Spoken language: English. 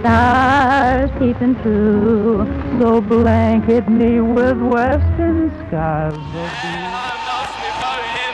stars peeping through, so blanket me with western skies.